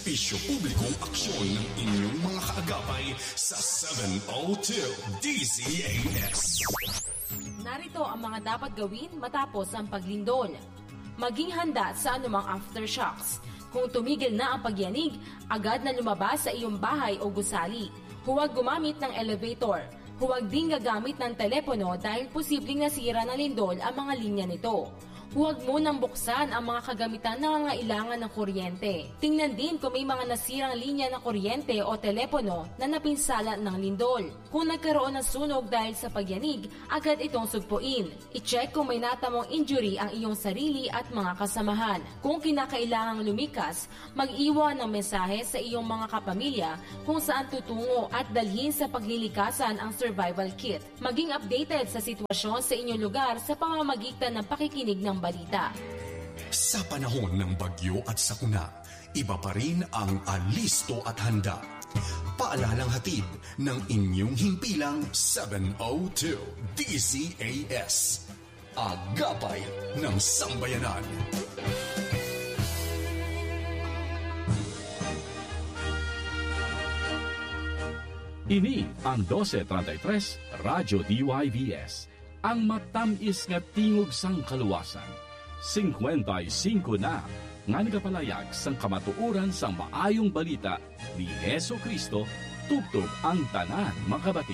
Serbisyo publikong aksyon ng inyong mga kaagapay sa 702 DZAS. Narito ang mga dapat gawin matapos ang paglindol. Maging handa sa anumang aftershocks. Kung tumigil na ang pagyanig, agad na lumabas sa iyong bahay o gusali. Huwag gumamit ng elevator. Huwag din gagamit ng telepono dahil posibleng nasira ng lindol ang mga linya nito. Huwag munang buksan ang mga kagamitan na nangangailangan ng kuryente. Tingnan din kung may mga nasirang linya ng kuryente o telepono na napinsala ng lindol. Kung nagkaroon ng sunog dahil sa pagyanig, agad itong sugpuin. I-check kung may natamong injury ang iyong sarili at mga kasamahan. Kung kinakailangang lumikas, mag-iwan ng mensahe sa iyong mga kapamilya kung saan tutungo at dalhin sa paglilikasan ang survival kit. Maging updated sa sitwasyon sa inyong lugar sa pamamagitan ng pakikinig ng balita. Sa panahon ng bagyo at sakuna, iba pa rin ang alisto at handa. Paalalang hatid ng inyong himpilang 702 DZAS. Agapay ng Sambayanan. Ini ang 1233 Radyo DYVS. Ang matamis nga tingog sang kaluwasan. 55 na nga nagapalayag sang kamatuoran sang maayong balita ni Heso Kristo tubtob ang tanan makabatid.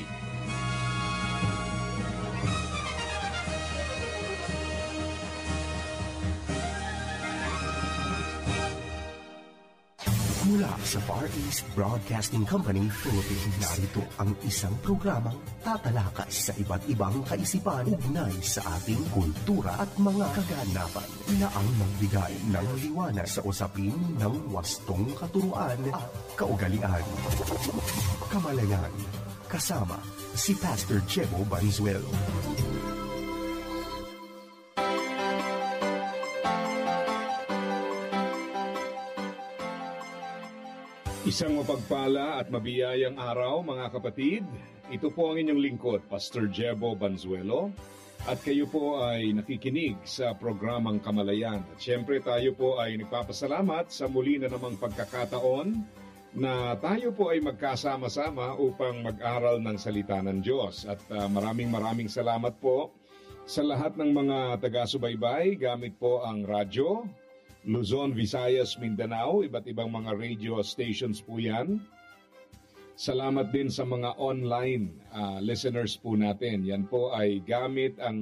Mula sa Far East Broadcasting Company, Philippines, narito ang isang programang tatalakay sa iba't ibang kaisipan ugnay sa ating kultura at mga kaganapan na ang magbigay ng liwanag sa usapin ng wastong katuruan at kaugalian. Kamalayan, kasama si Pastor Jebo Banzuelo. Isang mapagpala at mabiyayang araw mga kapatid. Ito po ang inyong lingkod, Pastor Jebo Banzuelo. At kayo po ay nakikinig sa programang Kamalayan. At syempre tayo po ay nagpapasalamat sa muli na namang pagkakataon na tayo po ay magkasama-sama upang mag-aral ng salita ng Diyos. At maraming salamat po sa lahat ng mga taga-subaybay gamit po ang radyo, Luzon, Visayas, Mindanao, iba't ibang mga radio stations po yan. Salamat din sa mga online listeners po natin. Yan po ay gamit ang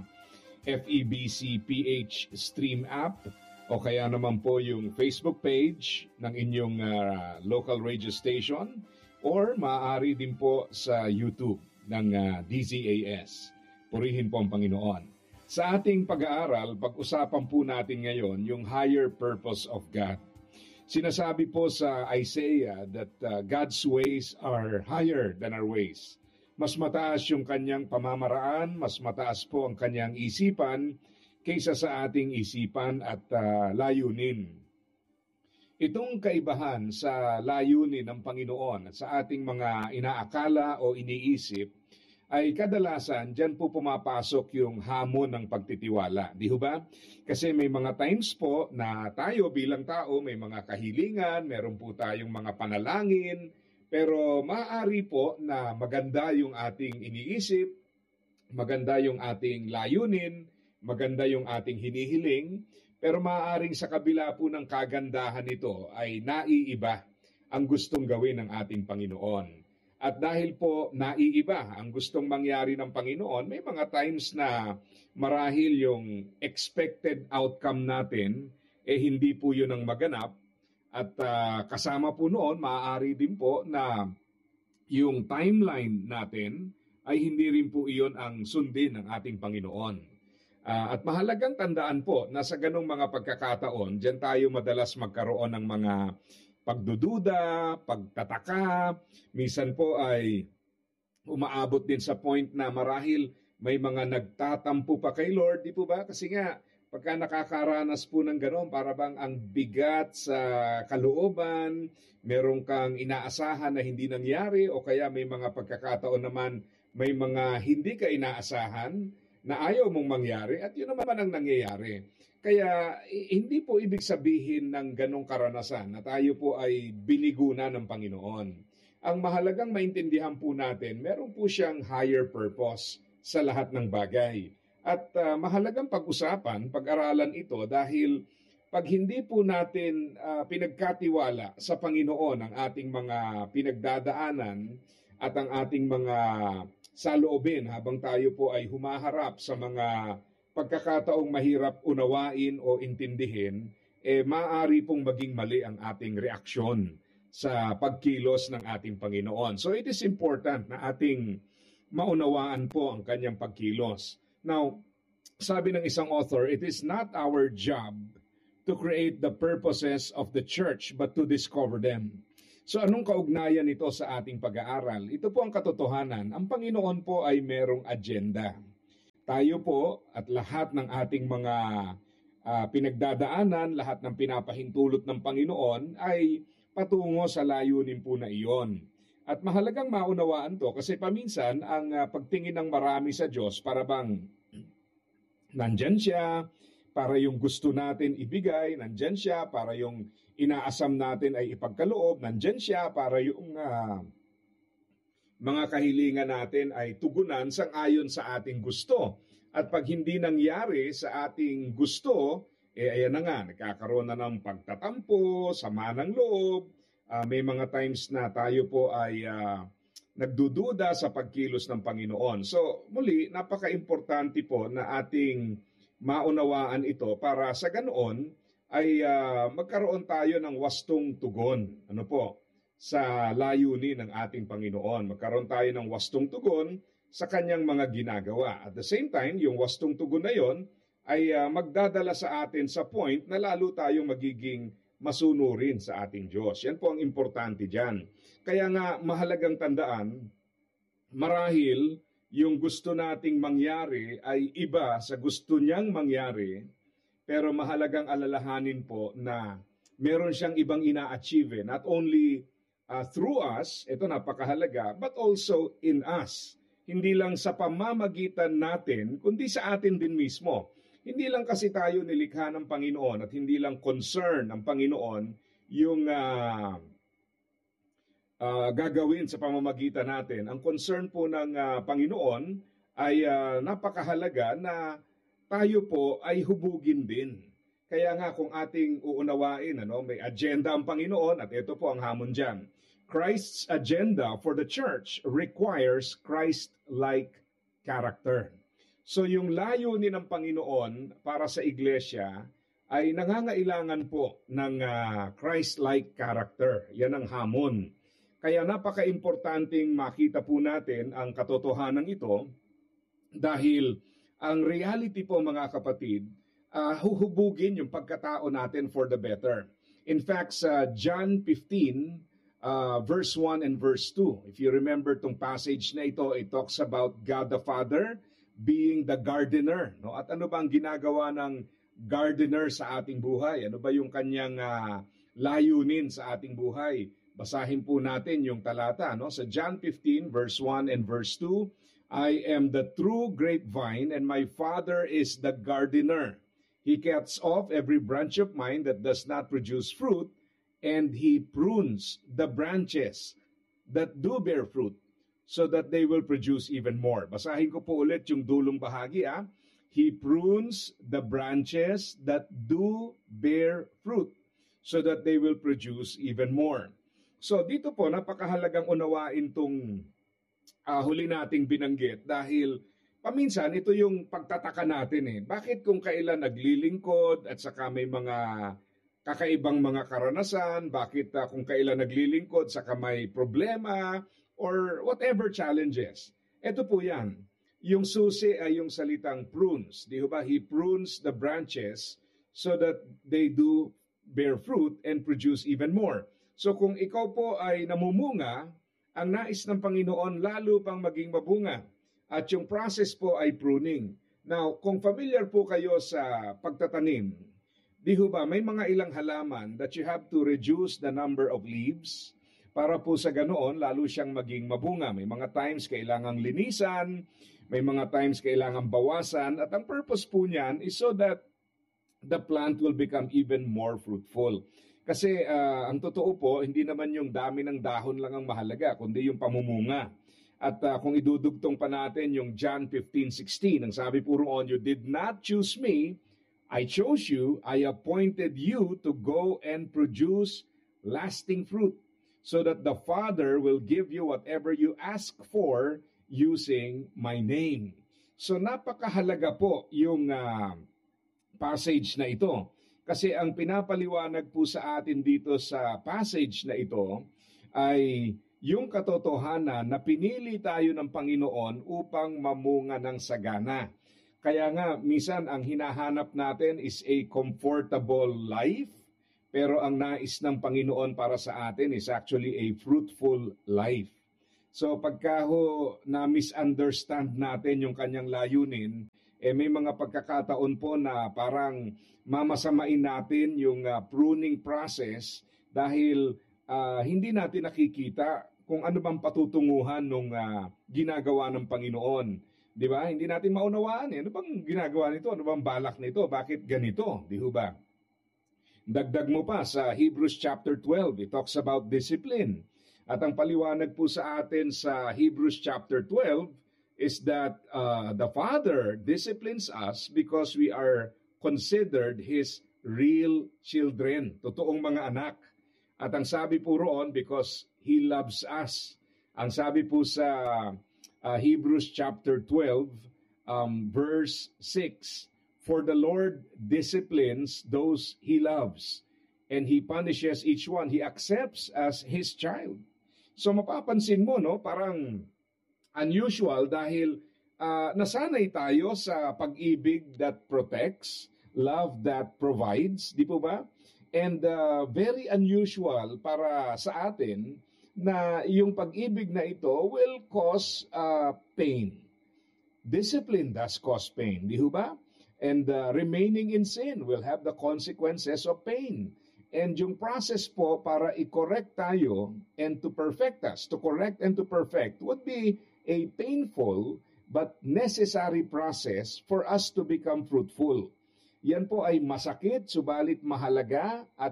FEBC PH Stream app o kaya naman po yung Facebook page ng inyong local radio station or maaari din po sa YouTube ng DZAS. Purihin po ang Panginoon. Sa ating pag-aaral, pag-usapan po natin ngayon yung higher purpose of God. Sinasabi po sa Isaiah that God's ways are higher than our ways. Mas mataas yung kanyang pamamaraan, mas mataas po ang kanyang isipan kaysa sa ating isipan at layunin. Itong kaibahan sa layunin ng Panginoon at sa ating mga inaakala o iniisip ay kadalasan dyan po pumapasok yung hamon ng pagtitiwala. Di ba? Kasi may mga times po na tayo bilang tao may mga kahilingan, meron po tayong mga panalangin, pero maaari po na maganda yung ating iniisip, maganda yung ating layunin, maganda yung ating hinihiling, pero maaaring sa kabila po ng kagandahan nito ay naiiba ang gustong gawin ng ating Panginoon. At dahil po naiiba ang gustong mangyari ng Panginoon, may mga times na marahil yung expected outcome natin, hindi po yun ang maganap. At kasama po noon, maaari din po na yung timeline natin ay hindi rin po iyon ang sundin ng ating Panginoon. At mahalagang tandaan po na sa ganong mga pagkakataon, dyan tayo madalas magkaroon ng mga pagdududa, pagtataka, minsan po ay umaabot din sa point na marahil may mga nagtatampo pa kay Lord, di po ba? Kasi nga, pagka nakakaranas po ng gano'n, para bang ang bigat sa kalooban, meron kang inaasahan na hindi nangyari, o kaya may mga pagkakataon naman, may mga hindi ka inaasahan na ayaw mong mangyari at yun naman ang nangyayari. Kaya hindi po ibig sabihin ng ganong karanasan na tayo po ay biniguna ng Panginoon. Ang mahalagang maintindihan po natin, meron po siyang higher purpose sa lahat ng bagay. At mahalagang pag-usapan, pag-aralan ito dahil pag hindi po natin pinagkatiwala sa Panginoon ang ating mga pinagdadaanan at ang ating mga saloobin habang tayo po ay humaharap sa mga pagkakataong mahirap unawain o intindihin, maaari pong maging mali ang ating reaksyon sa pagkilos ng ating Panginoon. So it is important na ating maunawaan po ang kanyang pagkilos. Now, sabi ng isang author, it is not our job to create the purposes of the church but to discover them. So anong kaugnayan nito sa ating pag-aaral? Ito po ang katotohanan. Ang Panginoon po ay merong agenda. Tayo po at lahat ng ating mga pinagdadaanan, lahat ng pinapahintulot ng Panginoon ay patungo sa layunin po na iyon. At mahalagang maunawaan to kasi paminsan ang pagtingin ng marami sa Diyos para bang nandyan siya, para yung gusto natin ibigay, nandyan siya, para yung inaasam natin ay ipagkaloob, nandyan siya, para yung mga kahilingan natin ay tugunan sang-ayon sa ating gusto. At pag hindi nangyari sa ating gusto, ayan na nga, nagkakaroon na ng pagtatampo, sama ng loob. May mga times na tayo po ay nagdududa sa pagkilos ng Panginoon. So muli, napaka-importante po na ating maunawaan ito para sa ganoon ay magkaroon tayo ng wastong tugon. Ano po? Sa layunin ng ating Panginoon. Magkaroon tayo ng wastong tugon sa kanyang mga ginagawa. At the same time, yung wastong tugon na yon ay magdadala sa atin sa point na lalo tayong magiging masunurin sa ating Diyos. Yan po ang importante dyan. Kaya nga mahalagang tandaan, marahil yung gusto nating mangyari ay iba sa gusto niyang mangyari, pero mahalagang alalahanin po na meron siyang ibang ina-achieve, not only through us, ito napakahalaga, but also in us. Hindi lang sa pamamagitan natin, kundi sa atin din mismo. Hindi lang kasi tayo nilikha ng Panginoon at hindi lang concern ng Panginoon yung gagawin sa pamamagitan natin. Ang concern po ng Panginoon ay napakahalaga na tayo po ay hubugin din. Kaya nga kung ating uunawain, may agenda ang Panginoon at ito po ang hamon dyan. Christ's agenda for the church requires Christ-like character. So yung layunin ng Panginoon para sa iglesia ay nangangailangan po ng Christ-like character. Yan ang hamon. Kaya napaka-importanting makita po natin ang katotohanan ito dahil ang reality po mga kapatid, huhubugin yung pagkatao natin for the better. In fact, sa John 15, verse 1 and verse 2, if you remember itong passage na ito, it talks about God the Father being the gardener. No? At ano ba ang ginagawa ng gardener sa ating buhay? Ano ba yung kanyang layunin sa ating buhay? Basahin po natin yung talata. No? Sa John 15, verse 1 and verse 2, I am the true grapevine and my Father is the gardener. He cuts off every branch of mine that does not produce fruit, and He prunes the branches that do bear fruit, so that they will produce even more. Basahin ko po ulit yung dulong bahagi. He prunes the branches that do bear fruit, so that they will produce even more. So dito po, napakahalagang unawain itong huli nating binanggit dahil paminsan ito yung pagtataka natin. Bakit kung kailan naglilingkod at saka may mga kakaibang mga karanasan, bakit kung kailan naglilingkod saka may problema or whatever challenges. Ito po yan. Yung susi ay yung salitang prunes. Di ba? He prunes the branches so that they do bear fruit and produce even more. So kung ikaw po ay namumunga, ang nais ng Panginoon lalo pang maging mabunga. At yung process po ay pruning. Now, kung familiar po kayo sa pagtatanim, di ba may mga ilang halaman that you have to reduce the number of leaves para po sa ganoon lalo siyang maging mabunga. May mga times kailangang linisan, May mga times kailangan bawasan at ang purpose po niyan is so that the plant will become even more fruitful. Kasi ang totoo po, hindi naman yung dami ng dahon lang ang mahalaga, kundi yung pamumunga. At kung idudugtong pa natin yung John 15:16, ang sabi po roon, "You did not choose me, I chose you, I appointed you to go and produce lasting fruit, so that the Father will give you whatever you ask for using my name." So napakahalaga po yung passage na ito. Kasi ang pinapaliwanag po sa atin dito sa passage na ito ay yung katotohanan na pinili tayo ng Panginoon upang mamunga ng sagana. Kaya nga, minsan ang hinahanap natin is a comfortable life, pero ang nais ng Panginoon para sa atin is actually a fruitful life. So pagka na-misunderstand natin yung kanyang layunin, may mga pagkakataon po na parang mamasamain natin yung pruning process dahil hindi natin nakikita kung ano bang patutunguhan ng ginagawa ng Panginoon. Di ba? Hindi natin maunawaan. Ano bang ginagawa nito? Ano bang balak nito? Bakit ganito? Di ba? Dagdag mo pa sa Hebrews chapter 12, it talks about discipline. At ang paliwanag po sa atin sa Hebrews chapter 12 is that the Father disciplines us because we are considered His real children, totoong mga anak. At ang sabi po roon, because He loves us. Ang sabi po sa Hebrews chapter 12, verse 6, "For the Lord disciplines those He loves, and He punishes each one He accepts as His child." So mapapansin mo, no, parang unusual dahil nasanay tayo sa pag-ibig that protects, love that provides, di po ba? And very unusual para sa atin na yung pag-ibig na ito will cause pain. Discipline does cause pain, di ba? And remaining in sin will have the consequences of pain. And yung process po para i-correct tayo and to perfect us, to correct and to perfect would be a painful but necessary process for us to become fruitful. Yan po ay masakit, subalit mahalaga at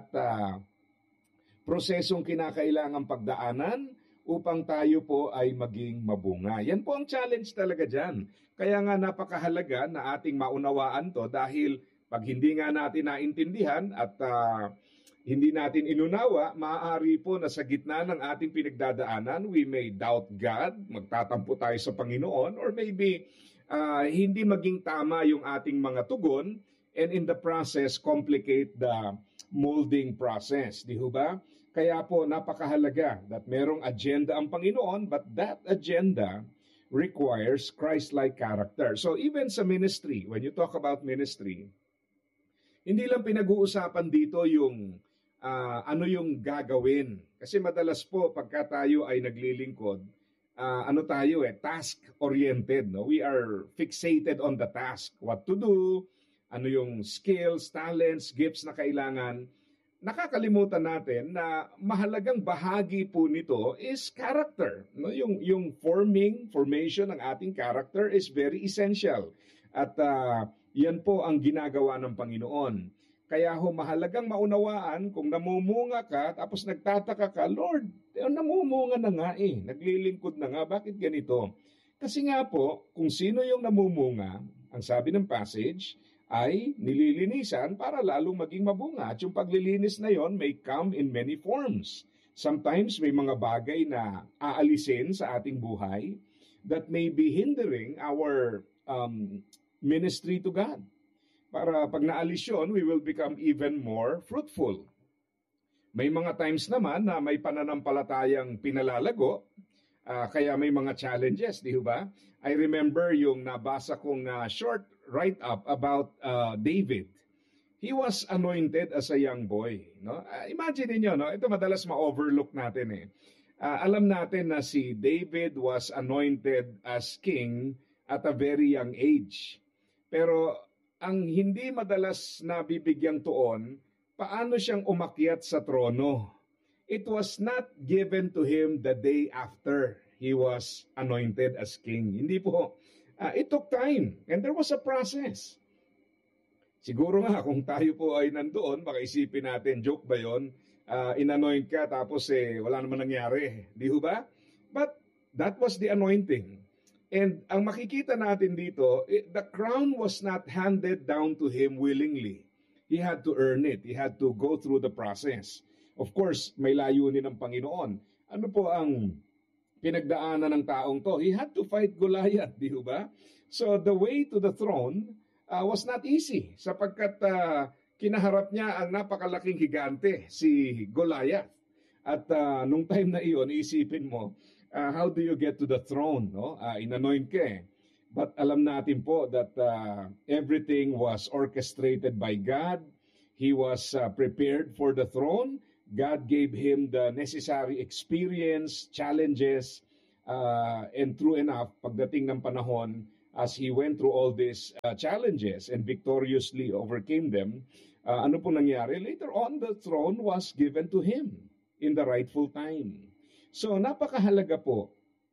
prosesong kinakailangang pagdaanan upang tayo po ay maging mabunga. Yan po ang challenge talaga dyan. Kaya nga napakahalaga na ating maunawaan to dahil pag hindi nga natin naintindihan at hindi natin inunawa, maaari po na sa gitna ng ating pinagdadaanan, we may doubt God, magtatampo tayo sa Panginoon, or maybe hindi maging tama yung ating mga tugon, and in the process, complicate the molding process. Di ba? Kaya po, napakahalaga that merong agenda ang Panginoon, but that agenda requires Christ-like character. So even sa ministry, when you talk about ministry, hindi lang pinag-uusapan dito yung ano yung gagawin. Kasi madalas po pagka tayo ay naglilingkod, task-oriented. No? We are fixated on the task. What to do, ano yung skills, talents, gifts na kailangan. Nakakalimutan natin na mahalagang bahagi po nito is character. No? Yung formation ng ating character is very essential. At yan po ang ginagawa ng Panginoon. Kaya mahalagang maunawaan kung namumunga ka, tapos nagtataka ka, Lord, namumunga na nga naglilingkod na nga, bakit ganito? Kasi nga po, kung sino yung namumunga, ang sabi ng passage, ay nililinisan para lalong maging mabunga. At yung paglilinis na yon may come in many forms. Sometimes may mga bagay na aalisin sa ating buhay that may be hindering our ministry to God. Para pag naalis yun, we will become even more fruitful. May mga times naman na may pananampalatayang pinalalago, kaya may mga challenges, di ba? I remember yung nabasa kong short write-up about David. He was anointed as a young boy. No? Imagine niyo, no? Ito madalas ma-overlook natin. Alam natin na si David was anointed as king at a very young age. Pero ang hindi madalas nabibigyang tuon, paano siyang umakyat sa trono. It was not given to him the day after he was anointed as king. Hindi po. It took time and there was a process. Siguro nga kung tayo po ay nandoon, baka isipin natin, joke ba yun? Inanoint ka tapos wala naman nangyari. Di ba? But that was the anointing. And ang makikita natin dito, the crown was not handed down to him willingly. He had to earn it. He had to go through the process. Of course, may layunin ng Panginoon. Ano po ang pinagdaanan ng taong to? He had to fight Goliath, di ba? So the way to the throne was not easy sapagkat kinaharap niya ang napakalaking higante, si Goliath. At nung time na iyon, iisipin mo, how do you get to the throne? No? Inanoint ka eh. But alam natin po that everything was orchestrated by God. He was prepared for the throne. God gave him the necessary experience, challenges, and true enough, pagdating ng panahon, as he went through all these challenges and victoriously overcame them, ano po nangyari? Later on, the throne was given to him in the rightful time. So, napakahalaga po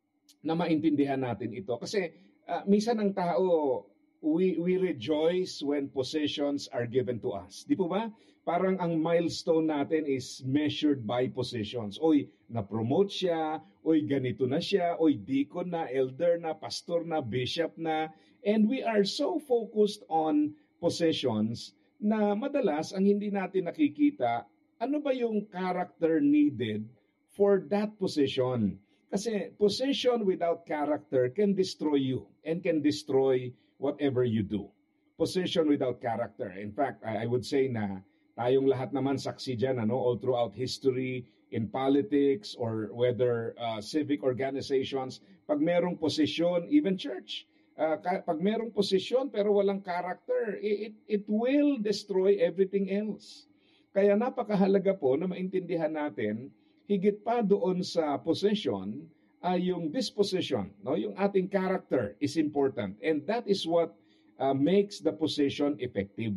na maintindihan natin ito. Kasi minsan ang tao, we rejoice when possessions are given to us. Di po ba? Parang ang milestone natin is measured by possessions. Oy, na-promote siya. Oy, ganito na siya. Oy, deacon na, elder na, pastor na, bishop na. And we are so focused on possessions na madalas ang hindi natin nakikita, ano ba yung character needed for that position? Kasi possession without character can destroy you and can destroy whatever you do. Possession without character. In fact, I would say na tayong lahat naman saksi dyan, all throughout history, in politics, or whether civic organizations, pag merong posisyon, even church, pag merong posisyon pero walang character, it will destroy everything else. Kaya napakahalaga po na maintindihan natin, higit pa doon sa possession, yung disposition, yung ating character is important. And that is what makes the possession effective.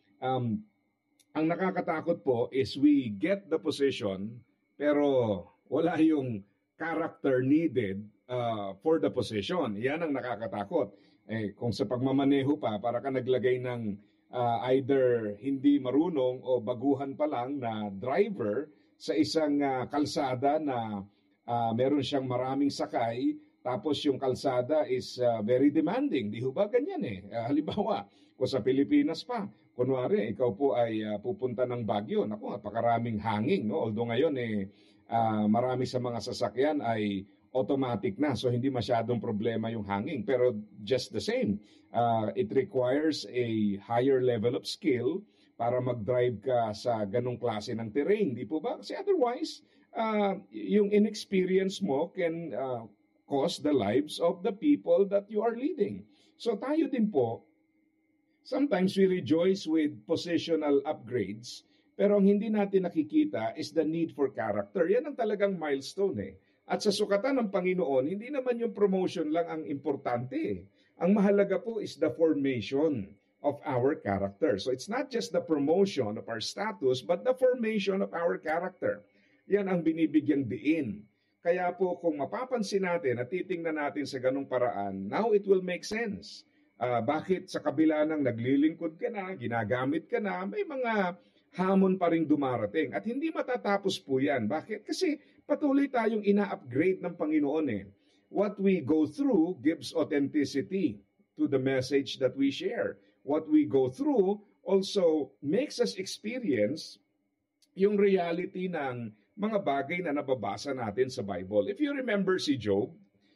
Ang nakakatakot po is we get the possession pero wala yung character needed for the possession. Yan ang nakakatakot. Kung sa pagmamaneho pa, para ka naglagay ng either hindi marunong o baguhan pa lang na driver sa isang kalsada na meron siyang maraming sakay, tapos yung kalsada is very demanding. Di ba ganyan eh? Halimbawa, kung sa Pilipinas pa, kunwari, ikaw po ay pupunta ng Baguio. Naku, napakaraming hangin. No? Although ngayon, marami sa mga sasakyan ay automatic na. So, hindi masyadong problema yung hangin. Pero just the same, it requires a higher level of skill para mag-drive ka sa ganong klase ng terrain. Di po ba? Kasi otherwise, yung inexperience mo can cost the lives of the people that you are leading. So tayo din po, sometimes we rejoice with positional upgrades, pero ang hindi natin nakikita is the need for character. Yan ang talagang milestone eh. At sa sukatan ng Panginoon, hindi naman yung promotion lang ang importante. Ang mahalaga po is the formation of our character. So it's not just the promotion of our status, but the formation of our character. Yan ang binibigyang diin. Kaya po kung mapapansin natin at titingnan natin sa ganung paraan, now it will make sense. Bakit sa kabila ng naglilingkod ka na, ginagamit ka na, may mga hamon pa rin dumarating. At hindi matatapos po yan. Bakit? Kasi patuloy tayong ina-upgrade ng Panginoon eh. What we go through gives authenticity to the message that we share. What we go through also makes us experience yung reality ng mga bagay na nababasa natin sa Bible. If you remember si Job,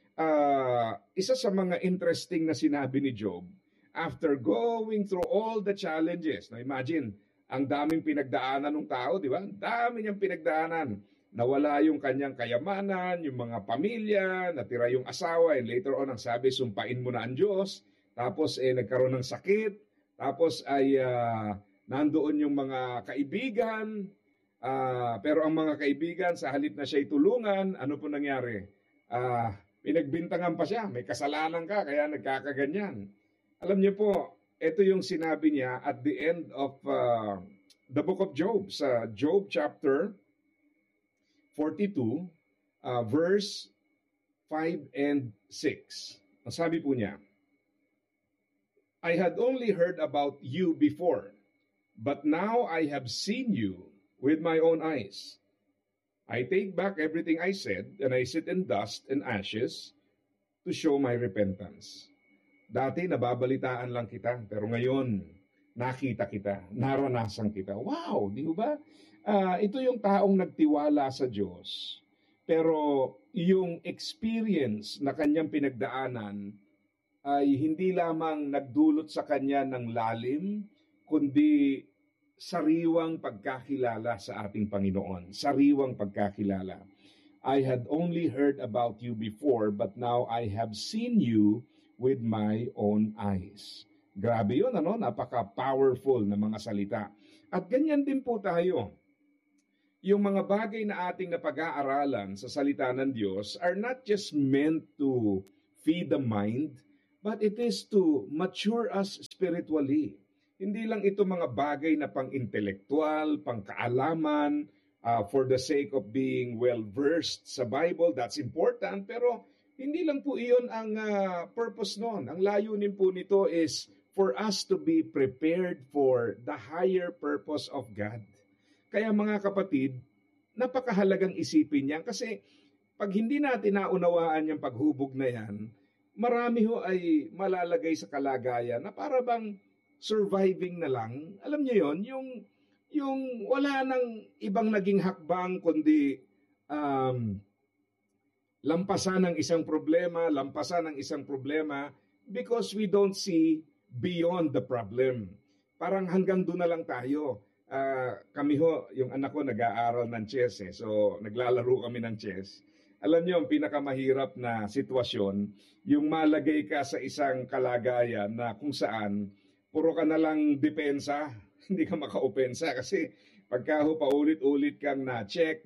isa sa mga interesting na sinabi ni Job, after going through all the challenges, now imagine, ang daming pinagdaanan ng tao, di ba? Ang dami niyang pinagdaanan. Nawala yung kanyang kayamanan, yung mga pamilya, natira yung asawa, and later on, ang sabi, sumpain mo na ang Diyos. Tapos, nagkaroon ng sakit. Tapos, ay nandoon yung mga kaibigan. Pero ang mga kaibigan, sa halip na siya'y tulungan, ano po nangyari? Pinagbintangan pa siya, may kasalanan ka, kaya nagkakaganyan. Alam niyo po, ito yung sinabi niya at the end of the book of Job, sa Job chapter 42, verse 5 and 6. Ang sabi po niya, I had only heard about you before, but now I have seen you with my own eyes. I take back everything I said, and I sit in dust and ashes to show my repentance. Dati nababalitaan lang kita, pero ngayon nakita kita, naranasan kita. Wow, di ba? Ito yung taong nagtiwala sa Diyos, pero yung experience na kanyang pinagdaanan ay hindi lamang nagdulot sa kanya ng lalim, kundi sariwang pagkakilala sa ating Panginoon. Sariwang pagkakilala. I had only heard about you before, but now I have seen you with my own eyes. Grabe yun, ano? Napaka-powerful na mga salita. At ganyan din po tayo. Yung mga bagay na ating napag-aaralan sa salita ng Diyos are not just meant to feed the mind, but it is to mature us spiritually. Hindi lang ito mga bagay na pang-intelektual, pang-kaalaman, for the sake of being well-versed sa Bible. That's important, pero hindi lang po iyon ang purpose nun. Ang layunin po nito is for us to be prepared for the higher purpose of God. Kaya mga kapatid, napakahalagang isipin yan kasi pag hindi natin naunawaan yung paghubog na yan, marami ho ay malalagay sa kalagayan na para bang surviving na lang. Alam niyo yon, yung wala nang ibang naging hakbang kundi lampasan ng isang problema because we don't see beyond the problem. Parang hanggang doon na lang tayo. Kami ho, yung anak ko nag-aaral ng chess so naglalaro kami ng chess. Alam niyo, ang pinakamahirap na sitwasyon, yung malagay ka sa isang kalagayan na kung saan puro ka na lang depensa, hindi ka maka-opensa kasi pagka ho paulit-ulit kang na-check,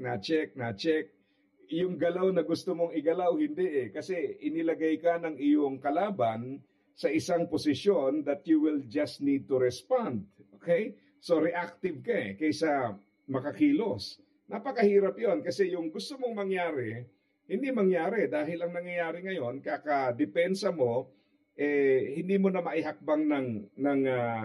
yung galaw na gusto mong igalaw, hindi kasi inilagay ka ng iyong kalaban sa isang posisyon that you will just need to respond. Okay? So reactive ka kaysa makakilos. Napakahirap yon kasi yung gusto mong mangyari, hindi mangyari dahil ang nangyayari ngayon, kaka-depensa mo, hindi mo na maihakbang ng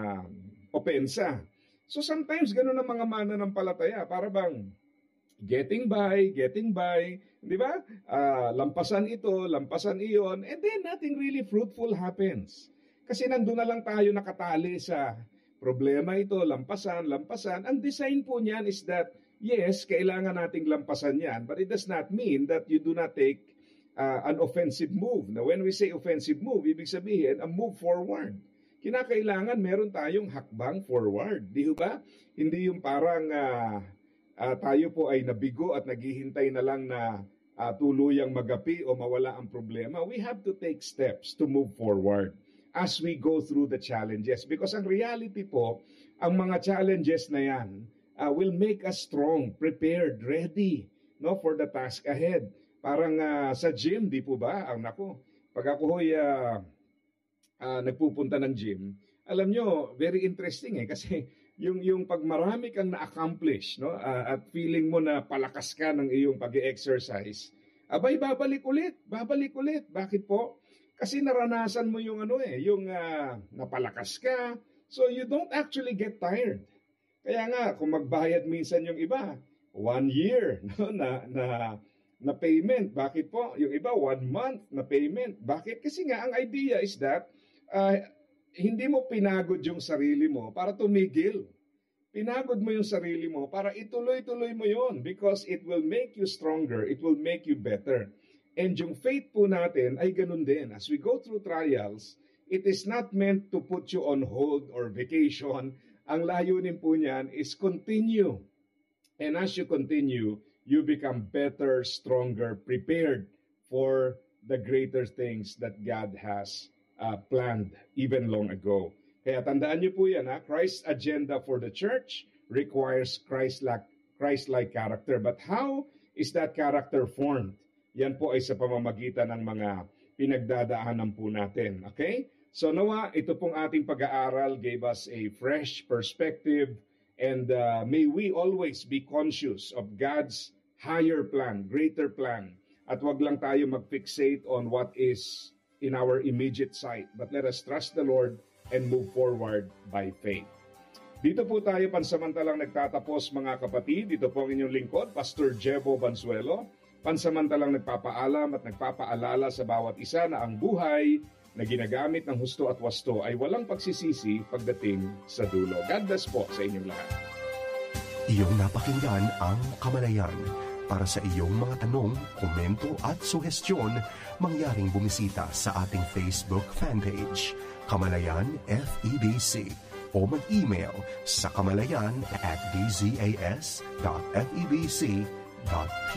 opensa. So sometimes ganun ang mga mananampalataya, para bang getting by, di ba? Lampasan ito, lampasan iyon, and then nothing really fruitful happens. Kasi nandun na lang tayo nakatali sa problema ito, lampasan. Ang design po niyan is that, yes, kailangan nating lampasan yan, but it does not mean that you do not take an offensive move. Now, when we say offensive move, ibig sabihin, a move forward. Kinakailangan meron tayong hakbang forward. Di ba? Hindi yung parang tayo po ay nabigo at naghihintay na lang na tuluyang magapi o mawala ang problema. We have to take steps to move forward as we go through the challenges. Because ang reality po, ang mga challenges na yan will make us strong, prepared, ready for the task ahead. Parang sa gym, di po ba? Pag ako ho'y nagpupunta ng gym, alam nyo, very interesting kasi yung pag marami kang na-accomplish at feeling mo na palakas ka ng iyong pag-exercise, abay babalik ulit. Bakit po? Kasi naranasan mo yung yung napalakas ka, so you don't actually get tired. Kaya nga, kung magbayad minsan yung iba, 1 year na payment. Bakit po? Yung iba, 1 month na payment. Bakit? Kasi nga, ang idea is that hindi mo pinagod yung sarili mo para tumigil. Pinagod mo yung sarili mo para ituloy-tuloy mo yon because it will make you stronger, it will make you better. And yung faith po natin ay ganun din. As we go through trials, it is not meant to put you on hold or vacation. Ang layunin po niyan is continue. And as you continue, you become better, stronger, prepared for the greater things that God has planned even long ago. Kaya tandaan niyo po yan, Christ's agenda for the church requires Christ-like character. But how is that character formed? Yan po ay sa pamamagitan ng mga pinagdadaanan po natin. Okay? So nawa, ito pong ating pag-aaral gave us a fresh perspective. And may we always be conscious of God's higher plan, greater plan. At wag lang tayo mag-fixate on what is in our immediate sight. But let us trust the Lord and move forward by faith. Dito po tayo pansamantalang nagtatapos mga kapatid. Ito po ang inyong lingkod, Pastor Jebo Banzuelo. Pansamantalang nagpapaalam at nagpapaalala sa bawat isa na ang buhay na ginagamit ng husto at wasto ay walang pagsisisi pagdating sa dulo. God bless po sa inyong lahat. Iyong napakinggan ang Kamalayan. Para sa iyong mga tanong, komento at suhestyon, mangyaring bumisita sa ating Facebook fanpage, Kamalayan FEBC, o mag-email sa kamalayan@dzas.febc.ph.